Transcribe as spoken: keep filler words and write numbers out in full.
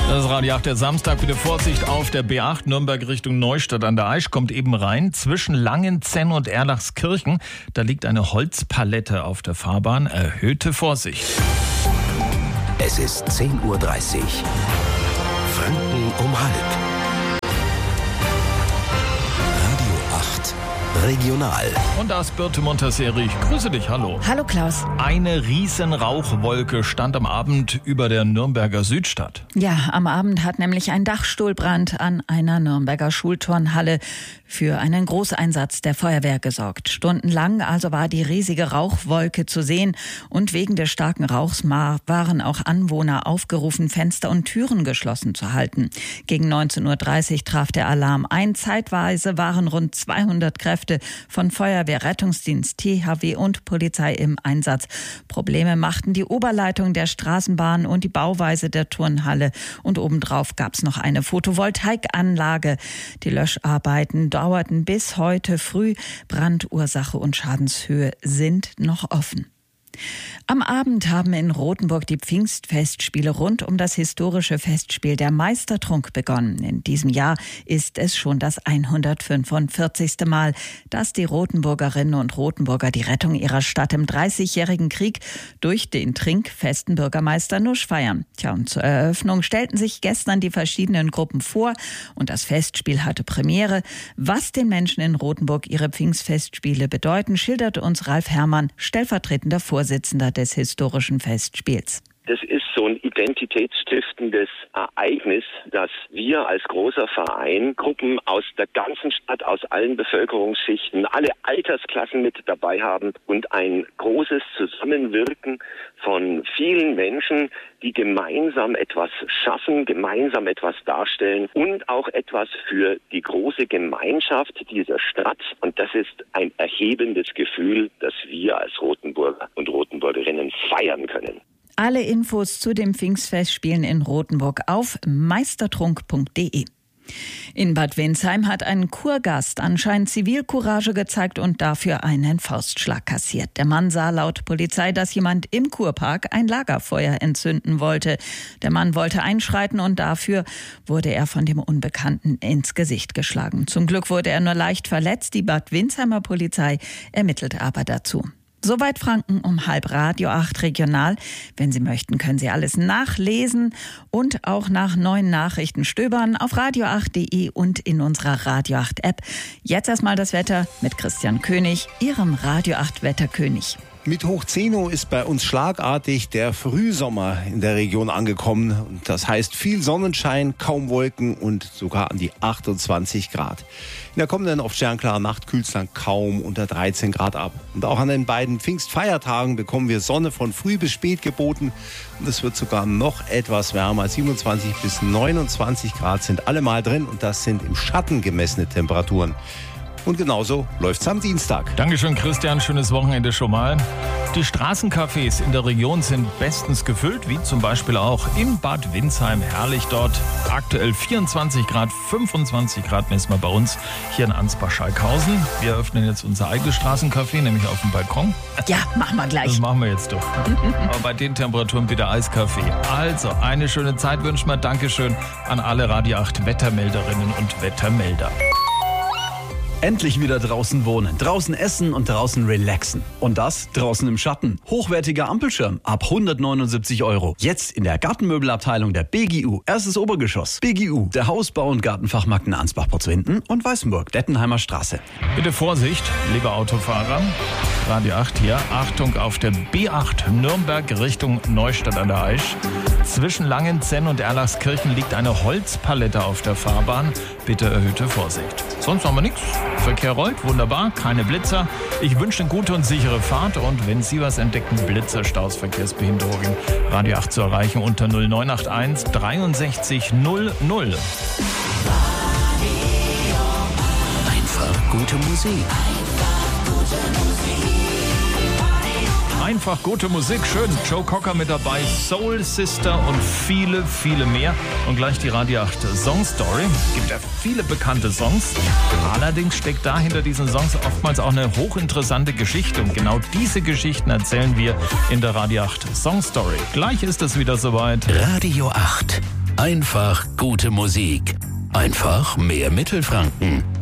Das ist Radio acht, der Samstag. Bitte Vorsicht auf der B acht, Nürnberg Richtung Neustadt an der Aisch. Kommt eben rein. Zwischen Langenzenn und Erlachskirchen, da liegt eine Holzpalette auf der Fahrbahn. Erhöhte Vorsicht. Es ist zehn Uhr dreißig. Franken um halb. Regional. Und da ist Birte Montasseri. Ich grüße dich, hallo. Hallo Klaus. Eine riesen Rauchwolke stand am Abend über der Nürnberger Südstadt. Ja, am Abend hat nämlich ein Dachstuhlbrand an einer Nürnberger Schulturnhalle für einen Großeinsatz der Feuerwehr gesorgt. Stundenlang also war die riesige Rauchwolke zu sehen und wegen des starken Rauchs waren auch Anwohner aufgerufen, Fenster und Türen geschlossen zu halten. Gegen neunzehn Uhr dreißig traf der Alarm ein. Zeitweise waren rund zweihundert Kräfte von Feuerwehr, Rettungsdienst, T H W und Polizei im Einsatz. Probleme machten die Oberleitung der Straßenbahn und die Bauweise der Turnhalle. Und obendrauf gab es noch eine Photovoltaikanlage. Die Löscharbeiten dauerten bis heute früh. Brandursache und Schadenshöhe sind noch offen. Am Abend haben in Rothenburg die Pfingstfestspiele rund um das historische Festspiel der Meistertrunk begonnen. In diesem Jahr ist es schon das hundertfünfundvierzigste Mal, dass die Rothenburgerinnen und Rothenburger die Rettung ihrer Stadt im dreißigjährigen Krieg durch den trinkfesten Bürgermeister Nusch feiern. Tja, und zur Eröffnung stellten sich gestern die verschiedenen Gruppen vor und das Festspiel hatte Premiere. Was den Menschen in Rothenburg ihre Pfingstfestspiele bedeuten, schilderte uns Ralf Herrmann, stellvertretender Vorsitzender des historischen Festspiels. Das ist so ein identitätsstiftendes Ereignis, dass wir als großer Verein Gruppen aus der ganzen Stadt, aus allen Bevölkerungsschichten, alle Altersklassen mit dabei haben und ein großes Zusammenwirken von vielen Menschen, die gemeinsam etwas schaffen, gemeinsam etwas darstellen und auch etwas für die große Gemeinschaft dieser Stadt. Und das ist ein erhebendes Gefühl, das wir als Rothenburger und Rothenburgerinnen feiern können. Alle Infos zu den Pfingstfestspielen in Rothenburg auf meistertrunk punkt de. In Bad Windsheim hat ein Kurgast anscheinend Zivilcourage gezeigt und dafür einen Faustschlag kassiert. Der Mann sah laut Polizei, dass jemand im Kurpark ein Lagerfeuer entzünden wollte. Der Mann wollte einschreiten und dafür wurde er von dem Unbekannten ins Gesicht geschlagen. Zum Glück wurde er nur leicht verletzt. Die Bad Windsheimer Polizei ermittelt aber dazu. Soweit Franken um halb, Radio acht Regional. Wenn Sie möchten, können Sie alles nachlesen und auch nach neuen Nachrichten stöbern auf radio acht punkt de und in unserer Radio acht App. Jetzt erstmal das Wetter mit Christian König, Ihrem Radio acht Wetterkönig. Mit hoch zehn Uhr ist bei uns schlagartig der Frühsommer in der Region angekommen. Das heißt viel Sonnenschein, kaum Wolken und sogar an die achtundzwanzig Grad. In der kommenden oft sternklaren Nacht kühlt es dann kaum unter dreizehn Grad ab. Und auch an den beiden Pfingstfeiertagen bekommen wir Sonne von früh bis spät geboten. Und es wird sogar noch etwas wärmer. siebenundzwanzig bis neunundzwanzig Grad sind alle mal drin und das sind im Schatten gemessene Temperaturen. Und genauso läuft's am Dienstag. Dankeschön, Christian. Schönes Wochenende schon mal. Die Straßencafés in der Region sind bestens gefüllt, wie zum Beispiel auch in Bad Windsheim. Herrlich dort. Aktuell vierundzwanzig Grad, fünfundzwanzig Grad messen wir bei uns hier in Ansbach-Schalkhausen. Wir öffnen jetzt unser eigenes Straßencafé, nämlich auf dem Balkon. Ja, machen wir gleich. Das machen wir jetzt doch. Aber bei den Temperaturen bitte Eiskaffee. Also, eine schöne Zeit wünschen wir. Dankeschön an alle Radio acht Wettermelderinnen und Wettermelder. Endlich wieder draußen wohnen, draußen essen und draußen relaxen. Und das draußen im Schatten. Hochwertiger Ampelschirm ab hundertneunundsiebzig Euro. Jetzt in der Gartenmöbelabteilung der B G U. Erstes Obergeschoss. B G U, der Hausbau- und Gartenfachmarkt in Ansbach-Potzwinden und Weißenburg, Dettenheimer Straße. Bitte Vorsicht, liebe Autofahrer. Radio acht hier. Achtung auf der B acht Nürnberg Richtung Neustadt an der Aisch. Zwischen Langenzenn und Erlachskirchen liegt eine Holzpalette auf der Fahrbahn. Bitte erhöhte Vorsicht. Sonst haben wir nichts. Verkehr rollt, wunderbar, keine Blitzer. Ich wünsche eine gute und sichere Fahrt und wenn Sie was entdecken, Blitzer, Staus, Verkehrsbehinderungen, Radio acht zu erreichen unter null neun acht eins dreiundsechzig null null. Einfach gute Musik. Einfach gute Musik, schön. Joe Cocker mit dabei, Soul Sister und viele, viele mehr. Und gleich die Radio acht Song Story. Es gibt ja viele bekannte Songs. Allerdings steckt da hinter diesen Songs oftmals auch eine hochinteressante Geschichte. Und genau diese Geschichten erzählen wir in der Radio acht Song Story. Gleich ist es wieder soweit. Radio acht. Einfach gute Musik. Einfach mehr Mittelfranken.